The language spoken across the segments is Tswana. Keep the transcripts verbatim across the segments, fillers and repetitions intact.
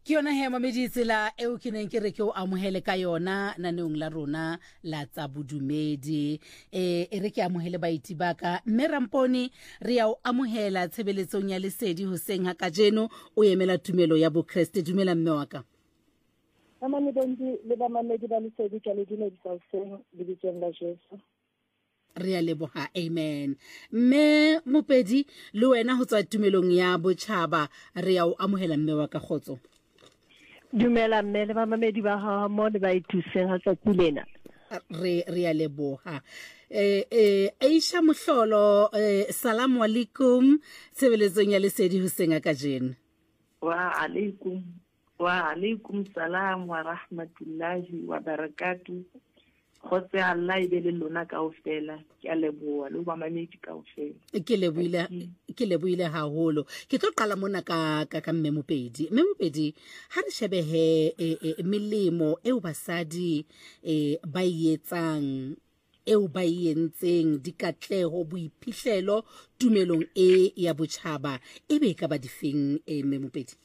Ke yona he mamedi tsela eo ke neng ke re ke o amohele ka yona naneong la rona la tsa bodumedi eh e re ke amohele baiti baka mme Ramponi re ya o amohela tshebeletsong ya lesedi hoseng ha kajeno o emela tumelo ya boKriste. Dumela mme wa ka. Mamedi le ba mamedi ba lesedi ka le dine di sa hoseng le bitsong la Jesu. Re a leboha, amen. Mme Mopedi le wena ho tswa tumelong ya botjhaba re ya o amohela mme wa ka Kgotso. Dumela mme le ba mamedi ba ha mo le ba ituseng ha tsatsi lena. Re re a leboha. Eh eh Aisha Mohlolo, eh salamu alaikum, sebeletsong ya lesedi hoseng ka jeno. Wa alaikum wa alaikum salam wa rahmatullahi wa barakatuh. Khotse Allah ibe le lona kaofela ke a leboha le ba mamedi kaofela. Ke lebohile ke lebohile haholo. Ke tlo qala mona ka ka ka mme Mopedi. Mme Mopedi ha re shebe he melemo eo basadi eh ba yetsang eo ba yentseng dikatleho boiphihlelo tumelong e ya botjhaba ebe ka ba difeng e mme Mopedi.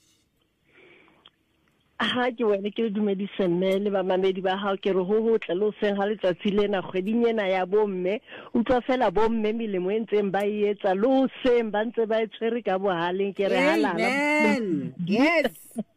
Ha ke wena ke le dumedise mme le ba mamedi ba hao ke re ho hotle lo seng ha letsatsi lena kgweding ena ya bomme utlwa fela bomme melemo e ntseng ba etsa lo seng ba ntse ba etshwere ka bohaleng ke re halala. Amen. Yes.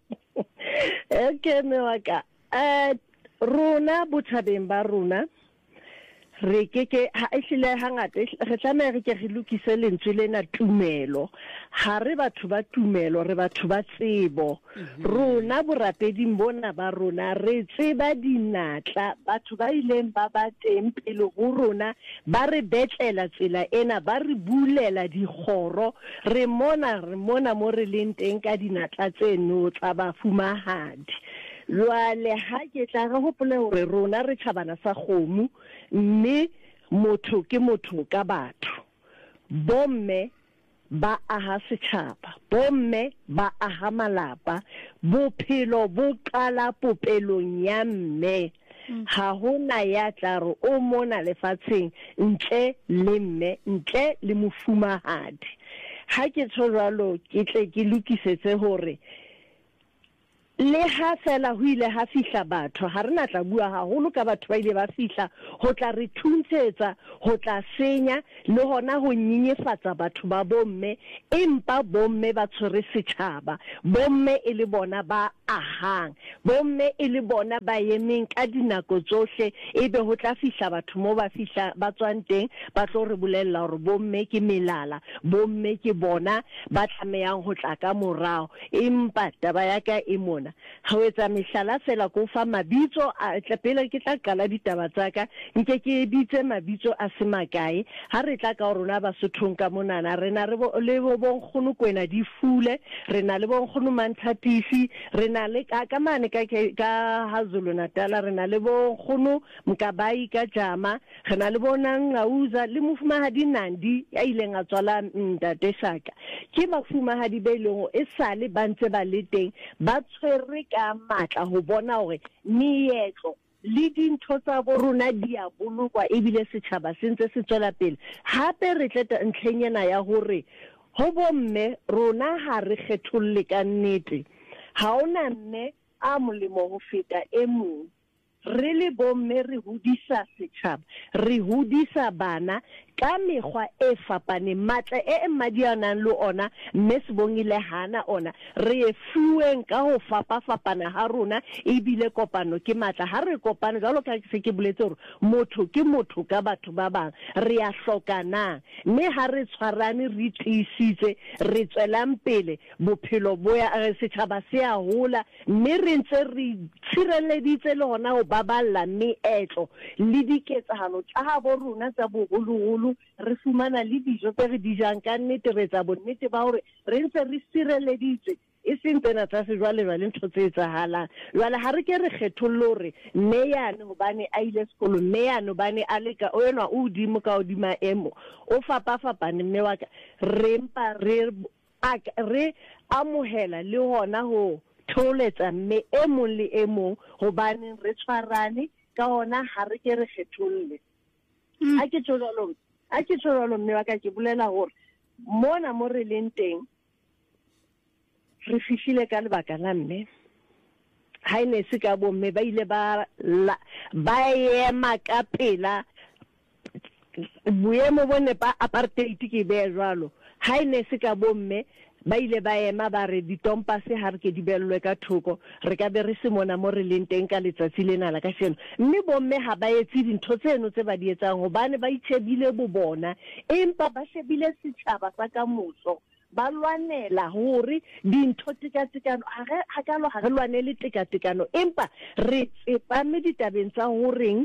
Okay me wa ka eh rona bothabeng ba rona re ke ke ha ehlile hangata re tlameha re ke re lokise lentswe lena tumelo ha re batho ba tumelo re batho ba tsebo rona borapeding bona ba rona re tseba dinatla batho ba ileng ba ba teng pele ho rona ba re betlela tsela ena ba re bulela dikgoro re mona re mona mo re leng teng ka dinatla tseno tsa bafumahadi. Lwale ha ke tla re hopole hore rona re tjhabana sa kgomo mme motho ke motho ka batho bomme ba aha setjhaba bomme ba aha malapa bophelo bo qala popelong ya mme ha hona ya tlaro o mona lefatsheng ntle le mme ntle le mofumahadi. Ha ke tsholo ke tle ke lokisetse hore le ha fela ho ile ha fihla batho ha rena tla bua haholo ka batho ba ile ba fihla ho tla re thuntsetsa ho tla senya le hona ho nyenyefatsa batho ba bomme empa bomme ba tshwere setjhaba bomme e le bona ba ahang bomme e le bona ba yemeng ka dinako tsohle ebe ho tla fihla batho mo ba fihla ba tswang teng ba tlo re bolella hore bomme ke melala bomme ke bona ba tlamehang ho tla ka morao empa taba ya ka e mona ha o etsa mehlala fela go fa mabitso a tlepele ke tla qala ditaba tsaka nke ke bitse mabitso a semakae ha re tla ka rona ba Sesothong ka monana rena re bo le bo bonkgono Kwena di Fule rena le bonkgono Manthatisi rena le ka ka mane ka ka HaZulu Natal rena le bonkgono Mkabayi ka Jama rena le bonang Ngauza le Mofumahadi Nandi ya ileng a tswala ntate Shaka ke mafumahadi be leng e sale ba ntse ba le teng ba re ka matla ho bona hore meetlo le dintho tsa bo rona di a bolokwa ebile setjhaba se ntse se tswela pele hape re tleta ntlhenyana ya hore ho bomme rona ha re kgetholle ka nnete ha ona mme a molemo ho feta e mong re le bomme re hodisa setjhaba re hodisa bana ka mekgwa e fapane matla e mmadianang le ona mme se bongile hana ona re fuweng ka ho fapa fapana ha rona ebile kopano ke matla ha re kopane jalo ka se ke boletse hore motho ke motho ka batho ba bang re a hlokana mme ha re tshwarane re tiisitse re tswelang pele bophelo bo ya setjhaba se a hola mme re ntse re tshireleditse le hona ho baballa meetlo le diketsahalo tsa ha bo rona tsa boholoholo re fumana le dijo tse re dijang ka nnete re tsa bonnete ba hore re ntse re sireleditse e seng tsena tsa sejwale jwale ntho tse etsahalang jwale ha re ke re kgetholle hore mme yane hobane a ile sekolo mme yane hobane a le ka o enwa o dimo ka odima emo o fapa fapane mme wa ka re mpa re re amohela le hona ho tholetsa mme e mong le e mong hobane re tshwarane ka ona ha re ke re kgetholle a ke tsholo a ke tsholo mme wa ka ke bolela hore mona mo re leng teng re fihlile ka lebaka la mme ha ine se ka bomme ba ile ba ba ema ka pela boemo bone ba apartheid ke be jwalo ha ine se ka bomme ba ile ba ema ba re ditompase ha re ke di bellwe ka thoko re ka be re se mona mo re leng teng ka letsatsi lena la ka seno mme bomme ha ba etse dintho tseno tse ba di etsang hobane ba itshebile bo bona empa ba shebile setjhaba sa ka motso ba lwanela hore dintho tekatekano ha ka lo ha re lwanele tekatekano empa re tsepame ditabeng tsa horeng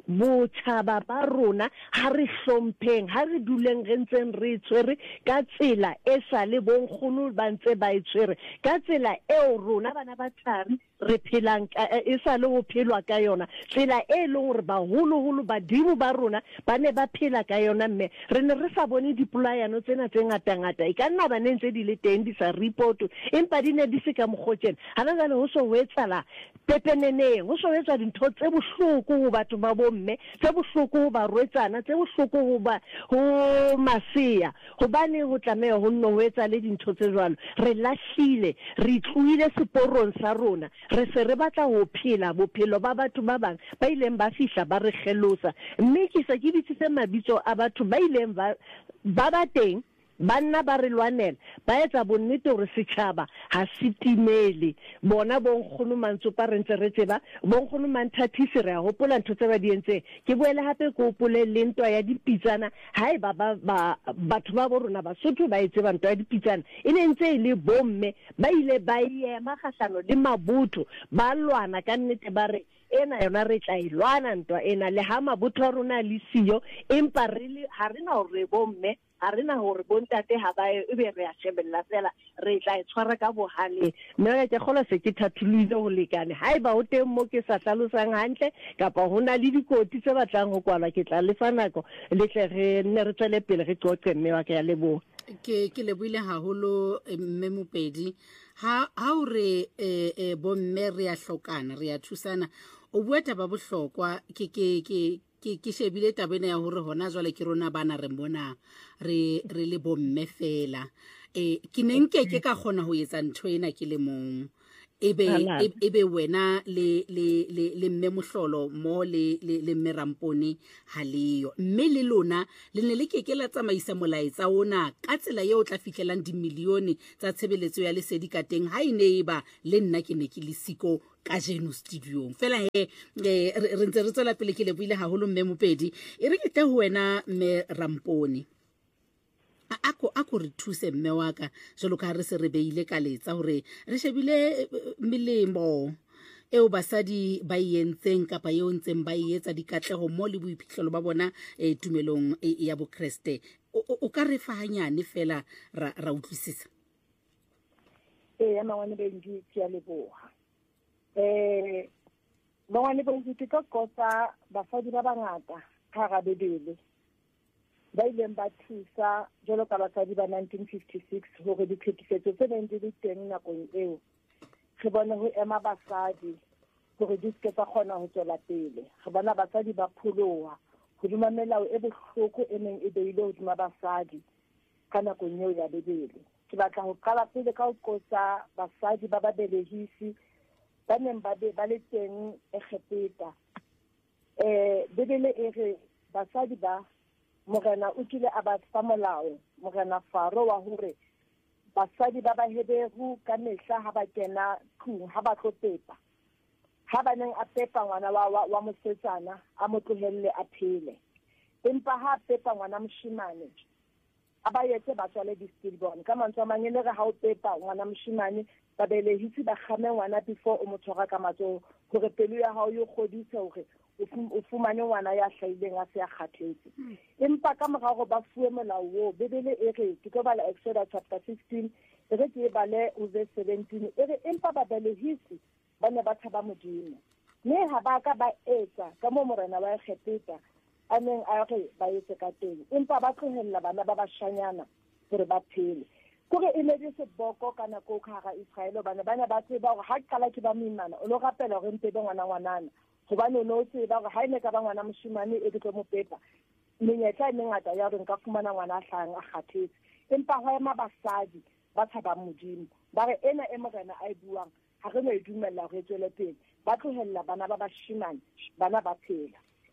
botjhaba ba rona ha re hlompheng ha re duleng re ntseng re tshwere ka tsela e sa le bonkgono ba ntse ba itshwere ka tsela eo rona bana ba tlhari re phelang e sa le ho phelwa ka yona tsela e leng hore ba holo holo badimo ba rona ba ne ba phela ka yona mme re ne re sa bone dipolayano tsena tse ngata ngata e ka nna ba ne ntse di le teng di sa report empa di ne di se ka mogotjena ha na le ho so wetsala pepeneneng ho so wetsa dintho tse bohloko ho batho ba bomme tse bohloko ho ba rwetsana tse bohloko ho ba ho masia hobane ho tlameha ho nno ho etsa le dintho tse jwalo re lahlile re tluile seporong sa rona re se re batla ho phela bophelo ba batho ba bang ba ileng ba fihla ba re kgelosa mme ke sa ke bitsitse mabitso a batho ba ileng ba ba teng banna ba re lwanela ba etsa bonnete hore setjhaba ha se timele bona bonkgono mantso pa re ntse re tseba bonkgono manthathisi re a hopola ntho tse ba di entseng ke boele hape ko hopole le ntwa ya dipitsana ha e ba batho ba bo rona Basotho ba etse ba ntwa ya dipitsana e ne ntse le bomme ba ile ba ema kgahlano le mabotho ba lwana ka nnete ba re ena yona re tla ilwana ntwa ena le ha mabotho a rona le siyo empa re le ha rena hore bomme ha rena hore bontate ha ba e be re a shebella fela re tla itshwara ka bohale mme ke kgola se ke thathulile ho lekane ha eba ho teng mo ke sa hlalosang hantle kapa hona le dikoti tse batlang ho kwala ke tla lefa nako le tle re nne re tswele pele re qoqe mme wa ke ya lebo ke ke leboile haholo mme Mopedi ha ha o re e bomme re a hlokana re a thusana o bua taba bohlokwa ke ke ke ke ke shebile tabena ya hore hona jwale ke rona bana re mona re re le bomme fela e ke neng ke ke ka khona ho etsa ntho ena ke le mong ebe ebe wena le le le le mme Mohlolo mo le le mme Ramponi ha leyo mme le lona le ne le ke ke la tsamaisa molaetsa ona ka tsela eo tla fihlelang di milione tsa tshebeletso ya lesedi ka teng ha ine eba le nna ke ne ke le siko ka jeno studio fela he re ntse re tsela pele ke le buile haholo mme Mopedi e re ke tle ho wena mme Ramponi ako ako re thuse mme wa ka jalo ka re se re beile ka letsa hore re shebile melemo eo basadi ba yentseng kapa eo ntseng ba etsa dikatlego mo le boiphihlelo ba bona e tumelong ya bo Kriste o ka re fahanyane fela ra ra utlwisisa e ya mangwane be ndi tsia leboha eh mangwane be ndi ka kosa basadi ba bangata ka ga bebele ba ileng ba thusa jalo ka basadi ba nineteen fifty-six hore ditlhekefetso tse neng di le teng nakong eo re bona ho ema basadi hore di se ka kgona ho tswela pele re bona basadi ba pholoha hodima melao e bohloko e neng e beile hodima basadi ka nakong eo ya bebele ke batla ho qala pele ka ho qosa basadi ba babelehisi ba neng ba ba le teng Egepeta eh bebele e re basadi ba Morena o kile a ba fa molao Morena Faro wa hore basadi ba ba Heberu ka mehla ha ba kena tlung ha ba tlo pepa ha ba neng a pepa ngwana wa wa mosetsana a mo tlohelle a phele empa ha pepa ngwana moshimane a ba yetse ba tswale di stillborn ka mantswe a mangene re ha o pepa ngwana moshimane ba belehitse ba khame ngwana before o mo tshwara ka matso hore pelo ya hao yo kgodise hore o fumane ngwana ya hlaileng a se a kgathetse empa ka morago ba fuwe molao wo bebele e re ke go bala Exodus chapter fifteen e re ke bale o verse seventeen e re empa ba belehisi ba ne ba thaba modimo mme ha ba ka ba etsa ka mo morena wa Egepeta a neng a re ba etse ka teng empa ba tlohella bana ba bashanyana hore ba phele kore e ne di se boko kana ko khaga Israel bana bana ba tseba hore ha qala ke ba moimana o lo rapela hore ntebe ngwana ngwanana hobane no tseba hore ha ine ka ba ngwana moshimane e tlo mo pepa menyetla e mengata ya re nka fumana ngwana a hlang a kgathetse empa ho ema basadi ba thaba modimo ba re ena e morena a e buang ha re no e dumella go etswele pele ba tlohella bana ba bashimane bana ba phela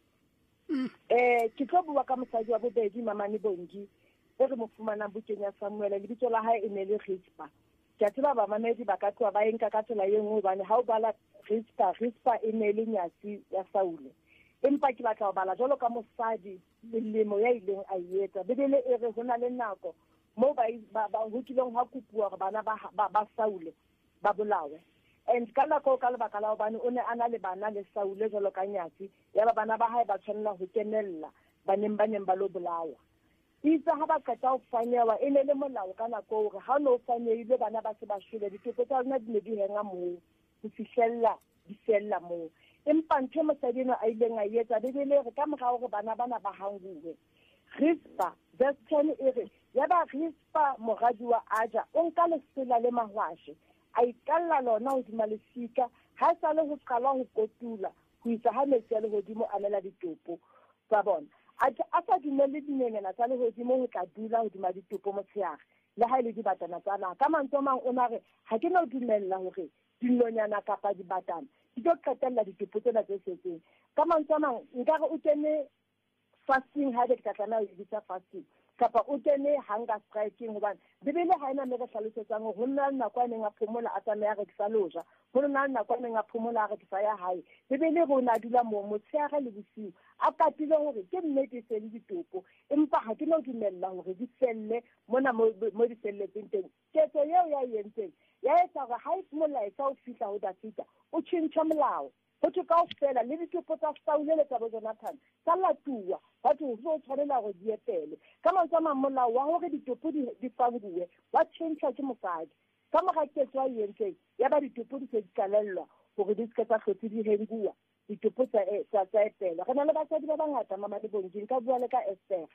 eh ke tlo bua ka mosadi wa bobedi Mamane Bongi e re mo fumanang bukeng ya Samuel le bitso la hae e ne le Rispa ke a tseba ba mamedi ba ka tloa ba enka ka tsela e nngwe bane ha o bala Rispa Rispa e ne le nyatsi ya Saule empa ke batla ho bala jalo ka mosadi melemo ya ileng a etsa bebele e re hona le nako mo ba ba ho kileng ha kupuwa gore bana ba ba Saule ba bolawe and ka nako ka lebaka la hobane o ne ana le bana le Saule jalo ka nyatsi ya ba bana ba hae ba tshwanela ho kenella baneng ba neng ba lo bolawa itse ha ba qeta ho fanyewa e ne le molao ka nako hore ha no fanyeile bana ba se ba shwele ditopo tsa rona di ne di henga moo ho fihlella di fella moo empa ntho mosadino a ileng a etsa bebele re ka mora hore bana bana ba hanguwe Rispa verse ten e re ya ba Rispa moradi wa Aja o nka lesela le mahwashe a ikalla lona hodima lesika ha sa le ho qala ho kotula ho isa ha metsi a lehodimo a lela ditopo tsa bona a sa dumelle dinyenyana tsa lehodimo ho tla dula hodima ditopo motshehare le ha ile di batana tsa naha ka mantswe mang o na re ha ke no dumella hore dinonyana kapa di batana di tlo qetella ditopo tsena tse setseng ka mantswe mang nkare o kene fasting ha de tlatana o ditsa fasting kapa o kene hunger striking hobane bebele ha ena me re hlalosetsang ho nna nako a neng a phomola a tsamaya re tsa loja ho nna nako a neng a phomola re tsa ya hae bebele go na dula mo motshehare le bosiu a katile hore ke nnete se le ditopo empa ha ke no dumella hore di selle mona mo di selletseng teng ketso yeo ya yentseng ya etsa gore ha e mola e tsa o fihla ho Dafita o tšhentšha molao ho tlo ka ofela le ditopo tsa Saule le tsa bo Jonathan tsa latuwa batho ho tshwanela go di etele ka mantswe a molao wa hore ditopo di fanguwe wa tšhentšha ke mosadi ka moga ketso a yentseng ya ba ditopo di se di kalellwa hore di se tsa hlotse di henguwa ditopo tsa tsa etela re na le basadi ba bangata Mamane Bongi nka bua le ka Esther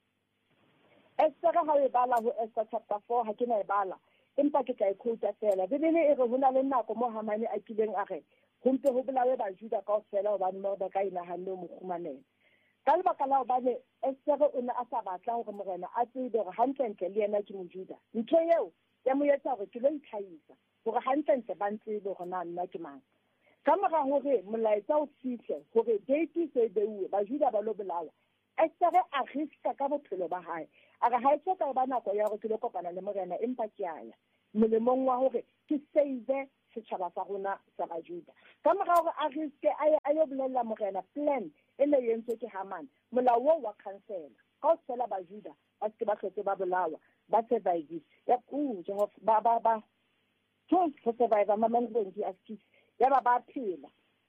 Esther ha e bala ho Esther chapter four ha ke na e bala empa ke tla e quote fela bebele e re hona le nako mo Hamane a kileng a re humpe ho bolawe ba Juda ka ofela hobane mo ba ka inahanne mo khumanela ka lebaka la hobane Esther o ne a sa batla hore morena a tsebe hore hantlentle le yena ke mojuda ntho eo ya mo etsa hore ke lo itlhaisa hore hantlentle ba ntsebe hore na nna ke mang ka mora hore molaetsa o fihle hore date se beuwe ba Juda ba lo bolawa Esther a riska ka bophelo ba hae a re ha e tsoka ba nako ya hore ke lo kopana le morena empa ke aya molemong wa hore ke save setšhaba sa rona sa ba Juda ka mora hore a riske a yo bolella morena plan e ne yentswe ke Haman molao wa cancela ka o fela ba Juda ba se ba hlotse ba bolawa ba survive ya ku Jehova ba ba ba to survive Mamane Bongi a skis ya ba ba phela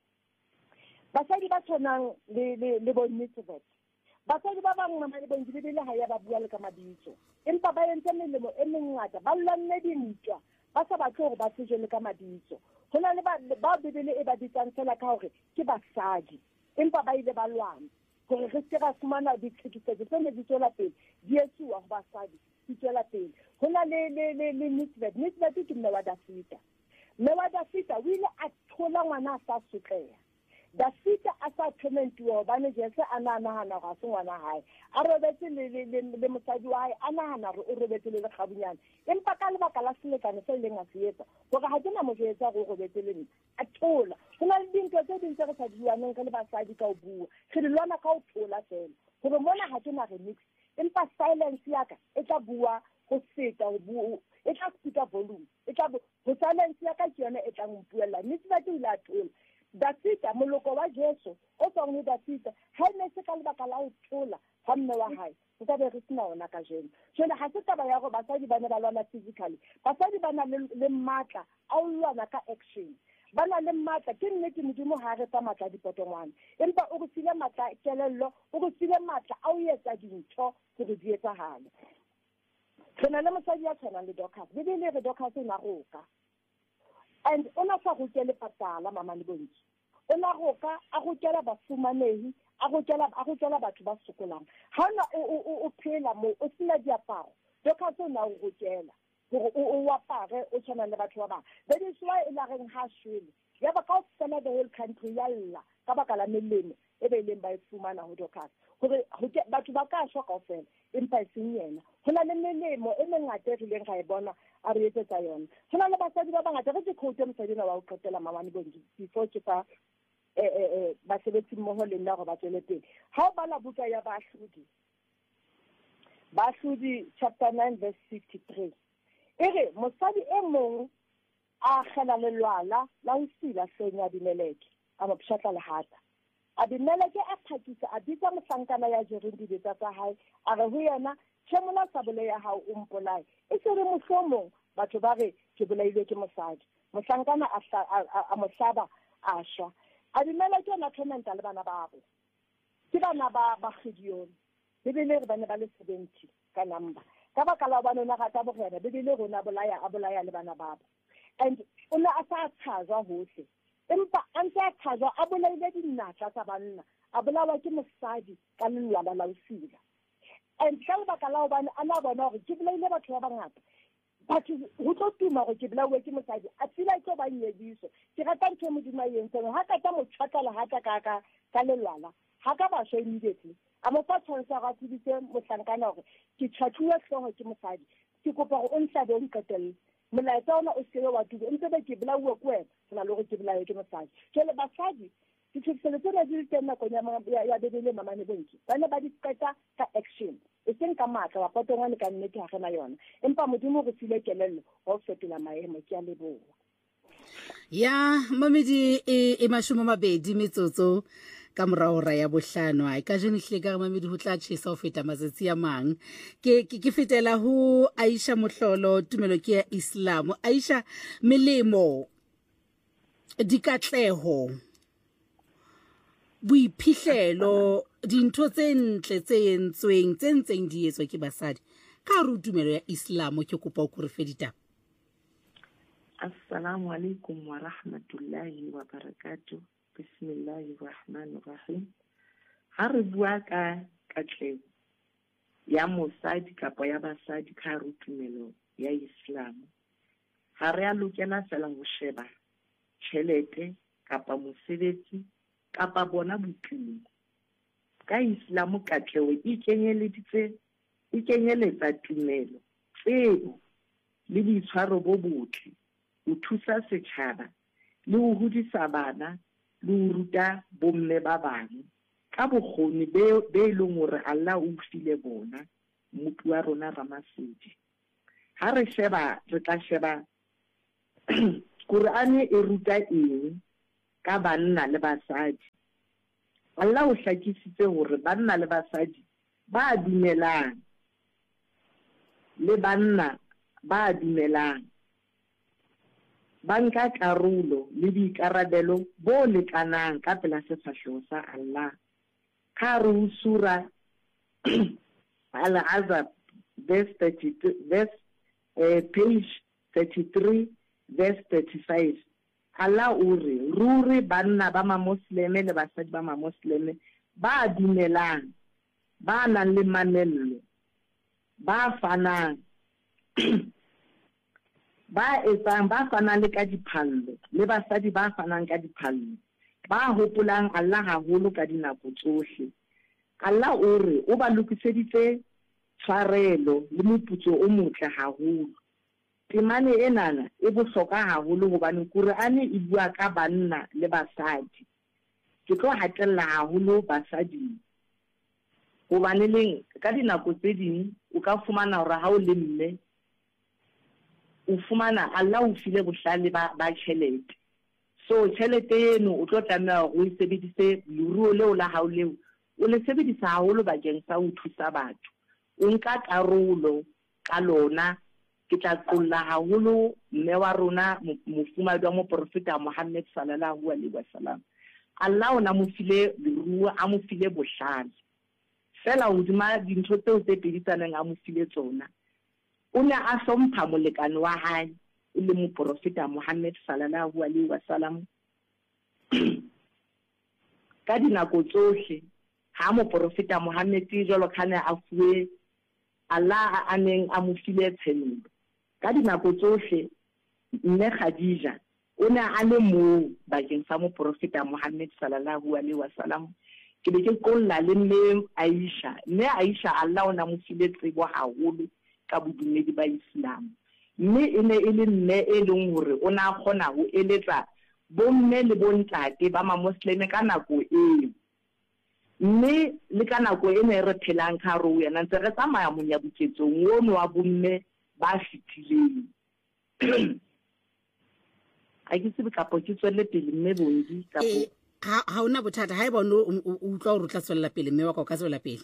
basadi ba tshwanang le le bo Nitvet basadi ba bang Mamane Bongi le le ha ya ba bua le ka mabitso empa ba entse melemo e mengata ba lwanne dintwa ba sa batle hore ba tsije le ka mabitso hona le ba ba bebele e ba ditsang fela ka hore ke basadi empa ba ile ba lwana gore re se ra fumana ditlhekisetse tsene di tswela pele di etsuwa go basadi di tswela pele hona le le le le Nitvet Nitvet ke mme wa Dafita mme wa Dafita o ile a thola ngwana a sa sotleha Dafita a sa thomentiwa bane Jese a nahana ga se ngwana hae a robetse le le le mosadi wa hae a nahana re o robetse le lekgabunyana empa ka lebaka la selekane se leng a se etsa gore ga ke na mo jetsa go robetse le nna a thola go na le dintho tse dintse re sa diwaneng ka le basadi ka o bua re di lwana ka o thola fela gore mona ga ke na remix empa silence ya ka e tla bua go seta go bua e tla speaker volume e tla go silence ya ka ke yone e tla mpuela mme se ba ke ile a thola Dafita moloko wa Jesu o tsong ho Dafita ha ne se ka lebaka la ho thola ha mme wa hae o ka be re sina ona ka jeno jona ha se taba ya go basadi ba ne ba lwana physically basadi ba na le matla a o lwana ka action ba na le matla ke nnete modimo ha re tsa matla dipotongwane empa o go sile matla kelello o go sile matla a o etsa dintho gore di etsagale tsena le mosadi ya tsena le Dorcas be le re Dorcas na roka and ona sa go tšele patala Mamane Bongi ona go ka a go tšela ba fumanehi a go tšela a go tšela batho ba sokolang ha na o o phela mo o sina diaparo Dorcas ona go tšela gore o o apare o tshwana le batho ba bang that is why e la reng ha shwele ya ba ka tsela the whole country ya lla ka baka la melemo e be leng ba e fumana ho Dorcas gore batho ba ka shwa kaofela empa e seng yena hona le melemo e mengata e rileng ga e bona a re etsetsa yona go na le basadi ba bangata re ke quote mosadi na wa o qetela Mangwane Bongi before ke fa eh eh basebetsi mmoho le nna go ba tswele pele ha o bala buka ya Baahlodi Baahlodi chapter nine verse fifty-three ere mosadi e mong a khela lelwala la ho sila senya Abimeleke a mo pshatla lehata Abimeleke a phakisa a bitsa mohlankana ya jereng dibetsa tsa hae a re ho yena tshemona sabole ya hao o mpolae e se re mohlomong batho ba re ke bolailwe ke mosadi mohlankana a mohlaba a shwa Abimeleke na tormenta le bana ba bo ke bana ba ba Gideon bebele re bana ba le seventy ka number ka baka la bana na gata bogena bebele rona bolaya a bolaya le bana ba bo and ona a sa tshazwa hohle empa ntse a tshazwa a bolaile dinatla tsa banna a bolawa ke mosadi ka lelwala la usila and ka baka la bana ana bona gore ke bolaile batho ba bangata batho go tlo tuma go ke bolawe ke mosadi a tsila ke ba nyebiso ke rata ntse modima yentse ha ka ta mo tshwatla ha ka ka ka lelwala ha ka ba so immediately a mo fa tshwantsha ga tsibitse mohlankana gore ke tshwatluwa hlogo ke mosadi ke kopa go ontlabe o nketelle molaetsa ona o sebe wa tuba ntse be ke bolawe ko wena tsela le go ke bolawe ke mosadi jele basadi dithekiselo tsena di le teng nakong ya bebele Mamane Bongi ba ne ba di qeta ka action e seng ka matla wa potongwane ka nnete ha gena yona empa modimo go file kelello go fetola maemo ke a leboa ya Mamedi e mashumo mabedi metsotso ka morao ra ya bohlano ai ka jeno hle ka Mamedi ho tla tshisa ho feta matsatsi a mang ke ke fetela ho Aisha Mohlolo tumelo ke ya Islam Aisha melemo dikatleho boiphihlelo dintho tse ntle tse entsweng tse ntseng di etswa ke basadi ka re tumelo ya Islam ke kopa o re fe ditaba Assalamu alaikum wa rahmatullahi wa barakatuh bismillahir rahmanir rahim ha re bua ka katleho ya mosadi kapa ya basadi ka re tumelo ya Islam ha re a lokela fela ho sheba tjhelete kapa mosebetsi kapa bona botumo ka Islam katleho e kenyeleditse e kenyeletsa tumelo tsebo le boitshwaro bo botle o thusa setjhaba le ho hodisa bana le ho ruta bomme ba bang ka bokgoni be be leng hore Allah o file bona motho wa rona Ramasedi ha re sheba re tla sheba Qur'ane e ruta eng ka banna le basadi Allah o hlakisitse hore banna le basadi ba dumelang le banna ba dumelang ba nka karolo le boikarabelo bo lekanang ka pela sefahleho sa Allah ka re sura Al-Ahzab verse thirty-two verse uh, page thirty-three verse thirty-five Allah o re ruri banna ba ma muslime le basadi ba ma muslime ba dumelang ba nang le mamello ba fanang ba etsang ba fanang le ka diphallo le basadi ba fanang ka diphallo ba hopolang Allah haholo ka dinako tsohle Allah o re o ba lokiseditse tshwarelo le moputso o motle haholo temane enana e bohloka haholo hobane Qur'ane e bua ka banna le basadi ke tlo hatella haholo basadi hobane leng ka dinako tse ding o ka fumana hore ha o le mme o fumana Allah o file bohlale ba ba tjhelete so tjhelete eno o tlo tlameha go e sebedise leruo leo la hao leo o le sebedisa haholo bakeng sa ho thusa batho o nka karolo ka lona ke tla qolla haholo mme wa rona mofumadi wa moprofeta Muhammad sallallahu alaihi wasallam Allah ona mo file leruo a mo file bohlale fela hodima dintho tseo tse peditsaneng a mo file tsona o ne a hlompha molekane wa hae e le moprofeta Muhammad sallallahu alaihi wasallam ka dinako tsohle ha moprofeta Muhammad jalo kana a fuwe Allah a neng a mo file tshenolo ka dinako tsohle mme Khadija o ne a le mo bakeng sa moprofeta Muhammad sallallahu alaihi wasallam ke be ke qolla le mme Aisha mme Aisha Allah ona mo file tsebo haholo ka bodumedi ba Islam mme e ne e le mme e leng hore o na kgona ho eletsa bomme le bontate ba mamosleme ka nako eo. Mme le ka nako e ne re phelang ka hare ho yena ntse re tsamaya monyabuketsong ono wa bomme ba fitileng. a ke se kapo ke tswelle pele mme Bondi kapo ha ha una bothata ha e bona o utlwa o tla tswella pele mme wa ka o ka tswella pele.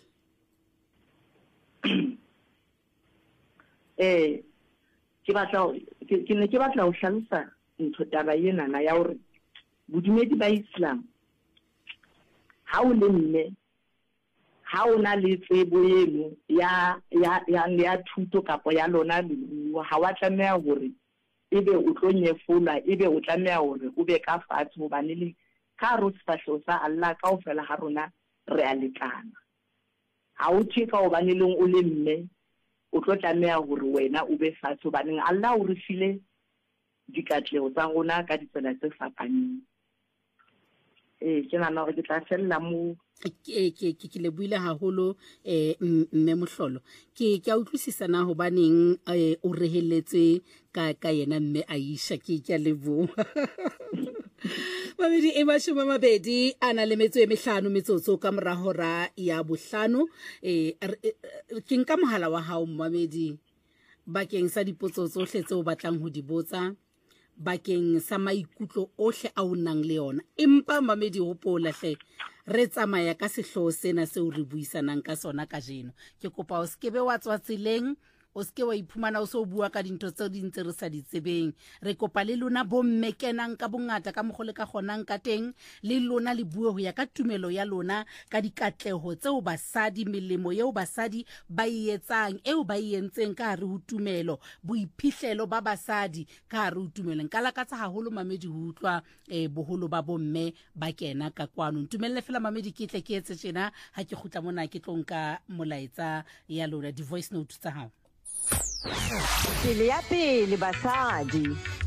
eh ke batla ke ne ke batla ho hlalosa ntho taba ena na ya hore bodumedi ba Islam ha o le mme ha o na le tsebo eno ya ya ya thuto kapo ya lona le ha wa tlameha hore ebe o tlo nyefola ebe o tlameha hore o be ka fatshe ho bane le ka ro sefahleho sa Allah ka o fela ha rona re a lekana. Ha o thwe ka o bane leng o le mme o tlo tlameha hore wena o be fatshe ho bane Allah o re file dikatleho tsa rona ka ditsela tse fapaneng. eh ke nana hore ke tla fella mo ke ke ke le buile haholo eh mme Mohlolo ke ke a utlwisisa na ho baneng o rehelletse ka ka yena mme Aisha ke ke lebo Mamedi e mashome a mabedi ana le metso e mehlano metsotso ka mora hora ya bohlano. eh ke nka mohala wa hao Mamedi bakeng sa dipotso tsohle tse o batlang ho di botsa bakeng sa maikutlo ohle a unang le yona. Empa Mamedi hopola hle re tsamaya ka sehloho sena se o re buisanang ka sona ka jeno. Ke kopa o skebe wa tswa tseleng o ske wa iphumana o so bua ka dintho tse di ntse re sa di tsebeng. Re kopa le lona bomme kenang ka bongata ka mogole ka gonang ka teng le lona le bue ho ya ka tumelo ya lona ka dikatleho tseo basadi melemo yeo basadi ba ietsang eo ba ientseng ka hare ho tumelo boiphihlelo ba basadi ka hare ho tumelo. Nka lakatsa haholo Mamedi ho utlwa eh, boholo ba bomme ba kena ka kwano. Ntumelle fela Mamedi ke tle ke etse tjena ha ke khutla mona ke tlonka molaetsa ya lona di voice note tsa hao. Pele ya pele basadi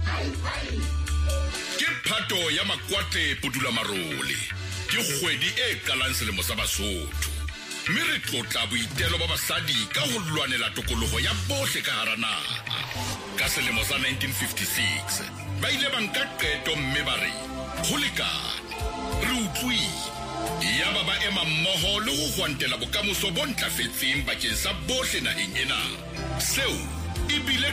ke phato ya Makwatle Pudula Marole ke kgwedi e qalang selemo sa Basotho mme re tlotla boitelo ba basadi ka ho lwanela tokoloho ya bohle ka hara naha. Ka selemo sa nineteen fifty-six ba ile ba nka qeto mme ba re ho lekane re utlwile ya baba ema mmoho le ho hwantela bokamoso bo ntlafetseng bakeng sa bohle naheng ena. Seo e bile